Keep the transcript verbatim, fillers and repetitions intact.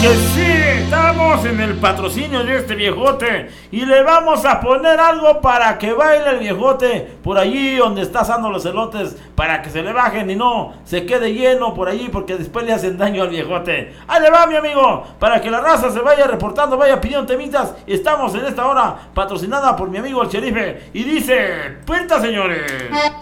Que sí, estamos en el patrocinio de este viejote y le vamos a poner algo para que baile el viejote por allí donde está asando los elotes, para que se le bajen y no se quede lleno por allí, porque después le hacen daño al viejote. Ahí le va, mi amigo, para que la raza se vaya reportando, vaya pidiendo temitas. Estamos en esta hora patrocinada por mi amigo el Sherife y dice: ¡Puerta, señores!